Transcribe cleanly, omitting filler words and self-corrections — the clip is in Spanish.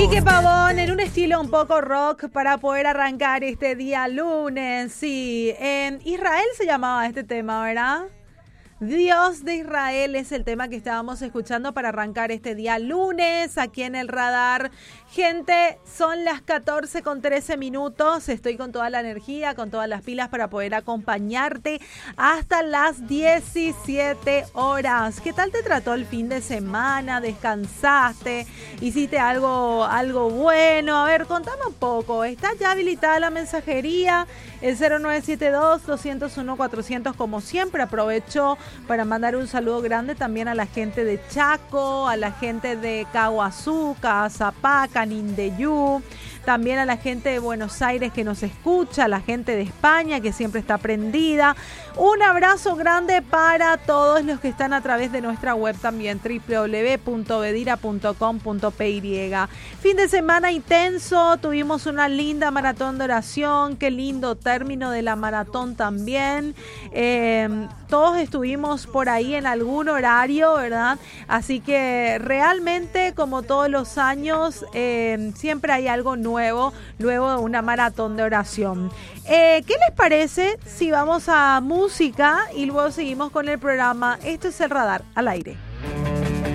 Quique Pavón en un estilo un poco rock para poder arrancar este día lunes. Sí, en Israel se llamaba este tema, ¿verdad? Dios de Israel es el tema que estábamos escuchando para arrancar este día lunes aquí en el radar. Gente, son las 14:13. Estoy con toda la energía, con todas las pilas para poder acompañarte hasta las 17 horas. ¿Qué tal te trató el fin de semana? ¿Descansaste? ¿Hiciste algo bueno? A ver, contame un poco. ¿Está ya habilitada la mensajería? El 0972-201-400, como siempre. Aprovecho para mandar un saludo grande también a la gente de Chaco, a la gente de Caguazú, Cazapá, Canindeyú, también a la gente de Buenos Aires que nos escucha, a la gente de España que siempre está prendida. Un abrazo grande para todos los que están a través de nuestra web también, www.bedira.com.py. Fin de semana intenso, tuvimos una linda maratón de oración, qué lindo término de la maratón también. Todos estuvimos por ahí en algún horario, ¿verdad? Así que realmente, como todos los años, siempre hay algo nuevo, luego de una maratón de oración. ¿Qué les parece si vamos a música y luego seguimos con el programa? Esto es El Radar al aire.